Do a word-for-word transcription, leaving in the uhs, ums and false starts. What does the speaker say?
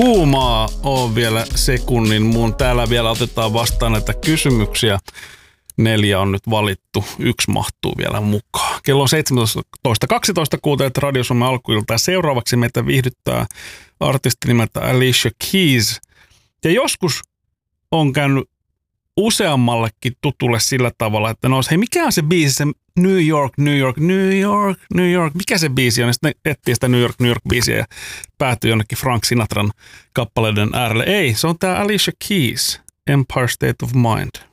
kuumaa on vielä sekunnin. Mun täällä vielä otetaan vastaan näitä kysymyksiä. Neljä on nyt valittu. Yksi mahtuu vielä mukaan. Kello on seitsemäntoista kaksitoista kuuntelet Radio Suomen alkuiltaa. Seuraavaksi meitä viihdyttää artisti nimeltä Alicia Keys. Ja joskus on käynyt useammallekin tutulle sillä tavalla, että no hei, mikä on se biisi, se New York, New York, New York, New York, mikä se biisi on? Ja sitten etsii sitä New York, New York biisiä ja päätyy jonnekin Frank Sinatran kappaleiden äärelle. Ei, se on tää Alicia Keys, Empire State of Mind.